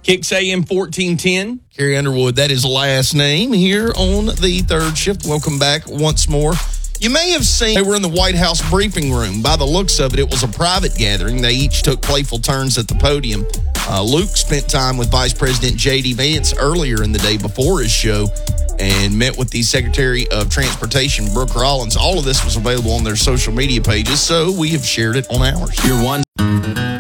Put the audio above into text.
Kicks AM 1410. Carrie Underwood, that is last name here on the third shift. Welcome back once more. You may have seen they were in the White House briefing room. By the looks of it, it was a private gathering. They each took playful turns at the podium. Luke spent time with Vice President J.D. Vance earlier in the day before his show and met with the Secretary of Transportation, Brooke Rollins. All of this was available on their social media pages, so we have shared it on ours. You're one.